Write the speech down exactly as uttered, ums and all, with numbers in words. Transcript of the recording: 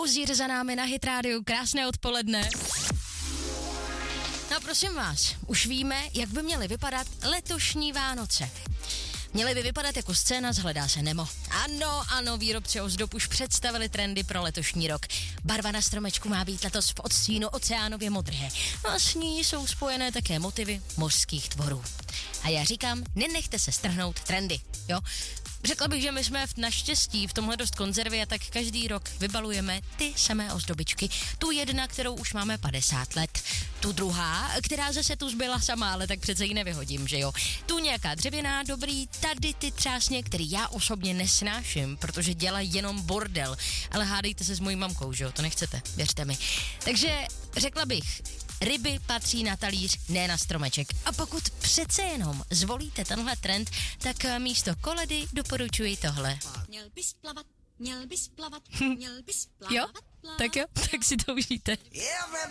Gozír za námi na Hit rádiu, krásné odpoledne. No prosím vás, už víme, jak by měly vypadat letošní Vánoce. Měly by vypadat jako scéna z Hledá se Nemo. Ano, ano, výrobci ozdob už představili trendy pro letošní rok. Barva na stromečku má být letos v odstínu oceánově modré. No a s ní jsou spojené také motivy mořských tvorů. A já říkám, nenechte se strhnout trendy, jo? Řekla bych, že my jsme v naštěstí v tomhle dost konzervy a tak každý rok vybalujeme ty samé ozdobičky. Tu jedna, kterou už máme padesát let. Tu druhá, která zase tu zbyla sama, ale tak přece ji nevyhodím, že jo. Tu nějaká dřevěná, dobrý, tady ty třásně, který já osobně nesnáším, protože dělají jenom bordel. Ale hádejte se s mojí mamkou, že jo, to nechcete, věřte mi. Takže řekla bych, ryby patří na talíř, ne na stromeček. A pokud přece jenom zvolíte tenhle trend, tak místo koledy doporučuji tohle. Měl bys plavat, měl bys plavat, měl bys plavat. Jo? Tak jo, tak si to užijte.